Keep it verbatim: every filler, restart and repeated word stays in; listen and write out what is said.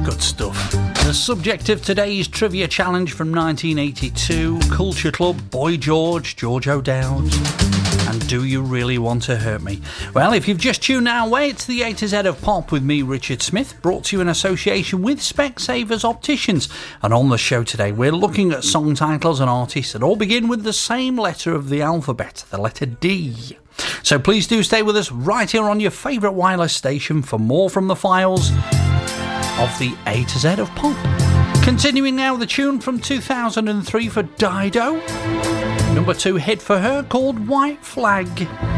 Good stuff. The subject of today's trivia challenge from nineteen eighty-two, Culture Club, Boy George, George O'Dowd, and Do You Really Want to Hurt Me? Well, if you've just tuned our way, it's the A to Z of Pop with me, Richard Smith, brought to you in association with Specsavers Opticians. And on the show today, we're looking at song titles and artists that all begin with the same letter of the alphabet, the letter D. So please do stay with us right here on your favourite wireless station for more from the files of the A to Z of Pop. Continuing now, the tune from two thousand three for Dido. Number two hit for her called White Flag.